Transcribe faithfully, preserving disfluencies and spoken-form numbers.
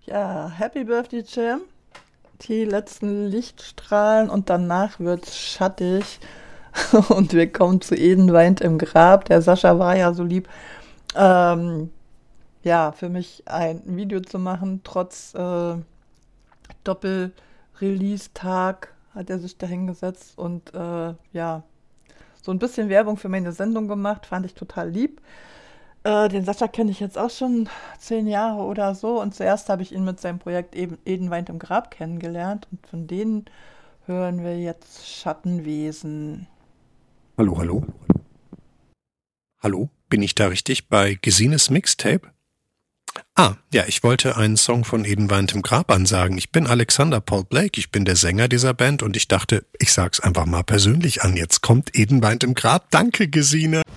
Ja, Happy Birthday, Jim. Die letzten Lichtstrahlen und danach wird's schattig. Und wir kommen zu Eden weint im Grab. Der Sascha war ja so lieb, ähm, ja, für mich ein Video zu machen. Trotz äh, Doppel-Release-Tag hat er sich da hingesetzt und äh, ja, so ein bisschen Werbung für meine Sendung gemacht. Fand ich total lieb. Äh, den Sascha kenne ich jetzt auch schon zehn Jahre oder so. Und zuerst habe ich ihn mit seinem Projekt eben Eden weint im Grab kennengelernt. Und von denen hören wir jetzt Schattenwesen. Hallo, hallo. Hallo, bin ich da richtig bei Gesines Mixtape? Ah, ja, ich wollte einen Song von Eden weint im Grab ansagen. Ich bin Alexander Paul Blake, ich bin der Sänger dieser Band und ich dachte, ich sag's einfach mal persönlich an. Jetzt kommt Eden weint im Grab. Danke, Gesine.